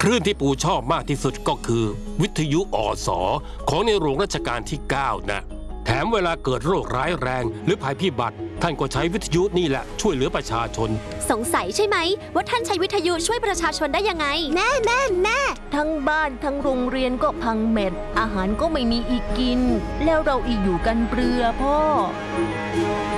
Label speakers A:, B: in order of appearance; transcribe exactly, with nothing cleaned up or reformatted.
A: ลื่นที่ปู่ชอบมากที่สุดก็คือวิทยุอสของในหลวงรัชกาลที่เก้านะแถมเวลาเกิดโรคร้ายแรงหรือภัยพิบัติท่านก็ใช้วิทยุนี่แหละช่วยเหลือประชาชน
B: สงสัยใช่ไหมว่าท่านใช้วิทยุช่วยประชาชนได้ยังไงแน่แน่แน่ทั้งบ้านทั้งโรงเรียนก็พังเม็ดอาหารก็ไม่มีอีกกินแล้วเราอีกอยู่กันเปลือพ่อ